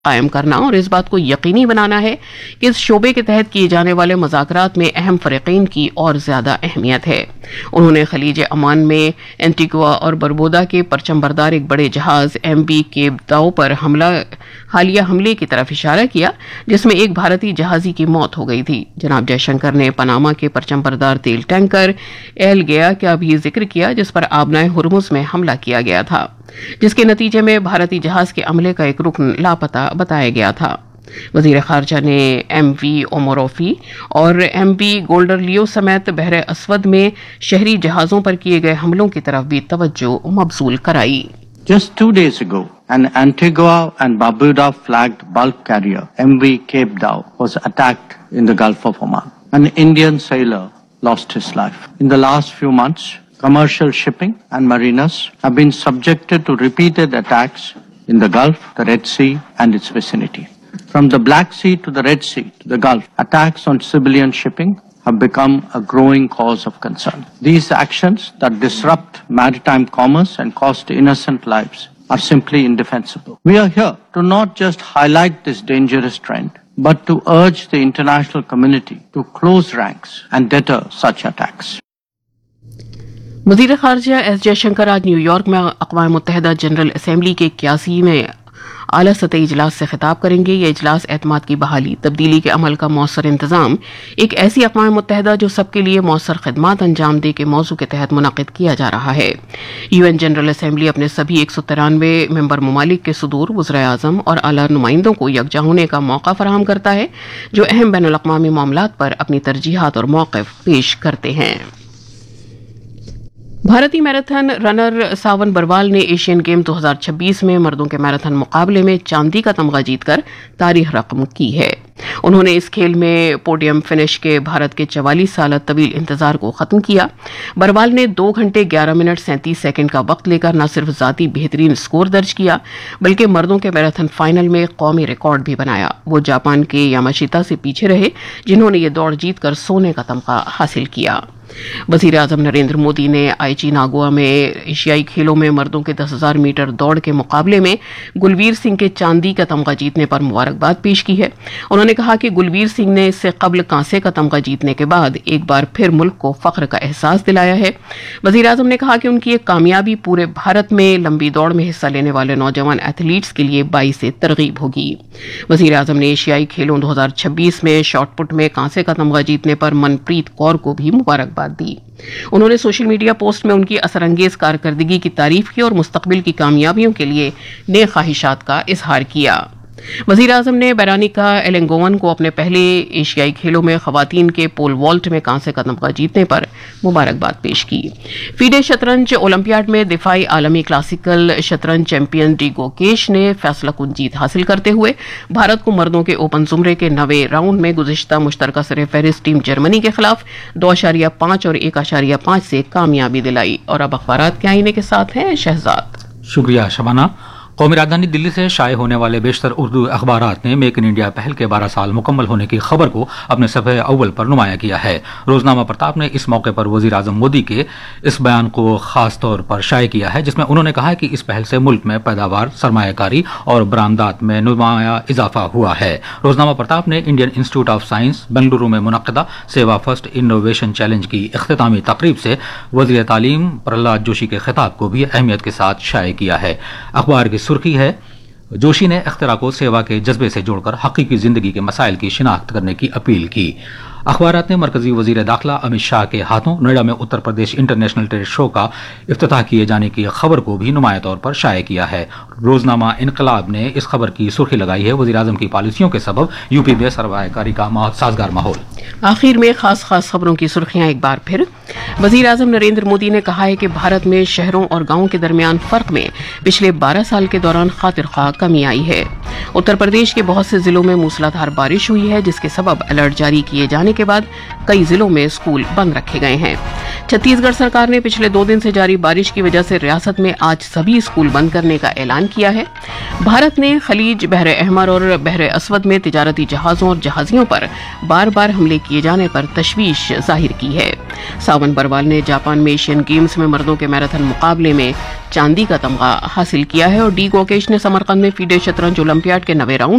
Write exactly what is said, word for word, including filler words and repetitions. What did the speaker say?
قائم کرنا اور اس بات کو یقینی بنانا ہے کہ اس شعبے کے تحت کیے جانے والے مذاکرات میں اہم فریقین کی اور زیادہ اہمیت ہے۔ انہوں نے خلیج عمان میں اینٹیگوا اور بربودا کے پرچم بردار ایک بڑے جہاز ایم بی کیپ داؤ پر حملہ حالیہ حملے کی طرف اشارہ کیا جس میں ایک بھارتی جہازی کی موت ہو گئی تھی۔ جناب جے شنکر نے پاناما کے پرچم بردار تیل ٹینکر ایل گیا کا بھی ذکر کیا جس پر آبنائے ہرمز میں حملہ کیا گیا تھا، جس کے نتیجے میں بھارتی جہاز کے عملے کا ایک رکن لاپتہ بتایا گیا تھا۔ وزیر خارجہ نے ایم وی اوموروفی اور ایم بی گولڈر لیو سمیت بحر اسود میں شہری جہازوں پر کیے گئے حملوں کی طرف بھی توجہ مبذول کرائی۔ Just two days ago, an Antigua and Barbuda flagged bulk carrier M V Cape Dao was attacked in the Gulf of Oman. An Indian sailor lost his life. In the last few months, commercial shipping and mariners have been subjected to repeated attacks in the Gulf, the Red Sea and its vicinity. From the Black Sea to the Red Sea to the Gulf, attacks on civilian shipping have become a growing cause of concern. These actions that disrupt maritime commerce and cost innocent lives are simply indefensible. We are here to not just highlight this dangerous trend, but to urge the international community to close ranks and deter such attacks. وزیر خارجہ S J Shankar آج new York میں اقوام متحدہ general assembly کے اکیاسی میں اعلیٰ سطحی اجلاس سے خطاب کریں گے۔ یہ اجلاس اعتماد کی بحالی، تبدیلی کے عمل کا مؤثر انتظام، ایک ایسی اقوام متحدہ جو سب کے لیے مؤثر خدمات انجام دے کے موضوع کے تحت منعقد کیا جا رہا ہے۔ یو این جنرل اسمبلی اپنے سبھی ایک سو ترانوے ممبر ممالک کے صدور، وزرائے اعظم اور اعلیٰ نمائندوں کو یکجا ہونے کا موقع فراہم کرتا ہے جو اہم بین الاقوامی معاملات پر اپنی ترجیحات اور موقف پیش کرتے ہیں۔ بھارتی میراتھن رنر ساون بروال نے ایشین گیم دو ہزار چھبیس میں مردوں کے میراتھن مقابلے میں چاندی کا تمغہ جیت کر تاریخ رقم کی ہے۔ انہوں نے اس کھیل میں پوڈیم فنش کے بھارت کے چوالیس سالہ طویل انتظار کو ختم کیا۔ بروال نے دو گھنٹے گیارہ منٹ سینتیس سیکنڈ کا وقت لے کر نہ صرف ذاتی بہترین سکور درج کیا بلکہ مردوں کے میراتھن فائنل میں قومی ریکارڈ بھی بنایا۔ وہ جاپان کے یاماشیتا سے پیچھے رہے جنہوں نے یہ دوڑ جیت کر سونے کا تمغہ حاصل کیا۔ وزیر اعظم نریندر مودی نے آئچی ناگوا میں ایشیائی کھیلوں میں مردوں کے دس ہزار میٹر دوڑ کے مقابلے میں گلویر سنگھ کے چاندی کا تمغہ جیتنے پر مبارکباد پیش کی ہے۔ انہوں نے کہا کہ گلویر سنگھ نے اس سے قبل کانسے کا تمغہ جیتنے کے بعد ایک بار پھر ملک کو فخر کا احساس دلایا ہے۔ وزیر اعظم نے کہا کہ ان کی ایک کامیابی پورے بھارت میں لمبی دوڑ میں حصہ لینے والے نوجوان ایتھلیٹس کے لیے باعث ترغیب ہوگی۔ وزیر اعظم نے ایشیائی کھیلوں دو ہزار چھبیس میں شاٹ پٹ میں کانسے کا تمغہ جیتنے پر منپریت کور کو بھی مبارکباد دی۔ انہوں نے سوشل میڈیا پوسٹ میں ان کی اثر انگیز کارکردگی کی تعریف کی اور مستقبل کی کامیابیوں کے لیے نیک خواہشات کا اظہار کیا۔ وزیر اعظم نے بیرانیکا ایلنگوون کو اپنے پہلے ایشیائی کھیلوں میں خواتین کے پول والٹ میں کانسے کا تمغہ جیتنے پر مبارکباد پیش کی۔ فیڈے شطرنج اولمپیاڈ میں دفاعی عالمی کلاسیکل شطرنج چیمپئن ڈی گوکیش نے فیصلہ کن جیت حاصل کرتے ہوئے بھارت کو مردوں کے اوپن زمرے کے نویں راؤنڈ میں گزشتہ مشترکہ سر فہرست ٹیم جرمنی کے خلاف دو اشاریہ پانچ اور ایک اشاریہ پانچ سے کامیابی دلائی۔ اور اب اخبارات کے آئینے کے ساتھ ہیں شہزاد۔ شکریہ شبانہ۔ قومی راجدھانی دلی سے شائع ہونے والے بیشتر اردو اخبارات نے میک ان انڈیا پہل کے بارہ سال مکمل ہونے کی خبر کو اپنے صفحے اول پر نمایاں کیا ہے۔ روزنامہ پرتاپ نے اس موقع پر وزیر اعظم مودی کے اس بیان کو خاص طور پر شائع کیا ہے جس میں انہوں نے کہا کہ اس پہل سے ملک میں پیداوار، سرمایہ کاری اور برآمدات میں نمایاں اضافہ ہوا ہے۔ روزنامہ پرتاپ نے Indian institute of science Bengaluru میں منعقدہ سیوا فرسٹ انوویشن چیلنج کی اختتامی تقریب سے وزیر تعلیم پرہلاد جوشی کے خطاب کو بھی اہمیت کے ساتھ شائع کیا ہے۔ اخبار کی سرخی ہے، جوشی نے اختراع کو سیوا کے جذبے سے جوڑ کر حقیقی زندگی کے مسائل کی شناخت کرنے کی اپیل کی۔ اخبارات نے مرکزی وزیر داخلہ امت شاہ کے ہاتھوں نوئیڈا میں Uttar Pradesh international trade show کا افتتاح کیے جانے کی خبر کو بھی نمایاں طور پر شائع کیا ہے۔ روزنامہ انقلاب نے اس خبر کی سرخی لگائی ہے، وزیر اعظم کی پالیسیوں کے سبب یو پی میں سرمایہ کاری کا سازگار ماحول۔ آخر میں خاص خاص خبروں کی سرخیاں ایک بار پھر۔ وزیر اعظم نریندر مودی نے کہا ہے کہ بھارت میں شہروں اور گاؤں کے درمیان فرق میں پچھلے بارہ سال کے دوران خاطر خواہ کمی آئی ہے۔ اتر پردیش کے بہت سے ضلعوں میں موسلادھار بارش ہوئی ہے جس کے سبب الرٹ جاری کیے جانے کے بعد کئی ضلعوں میں اسکول بند رکھے گئے ہیں۔ چھتیس گڑھ سرکار نے پچھلے دو دن سے جاری بارش کی وجہ سے ریاست میں آج سبھی اسکول بند کرنے کا اعلان کیا ہے۔ بھارت نے خلیج بحر احمر اور بحر اسود میں تجارتی جہازوں اور جہازیوں پر بار بار حملے کیے جانے پر تشویش ظاہر کی ہے۔ ساون بروال نے جاپان میں ایشین گیمز میں مردوں کے میراتھن مقابلے میں چاندی کا تمغہ حاصل کیا ہے اور ڈی گوکیش نے سمرقند میں فیڈے شطرنج اولمپیاڈ کے نویں راؤنڈ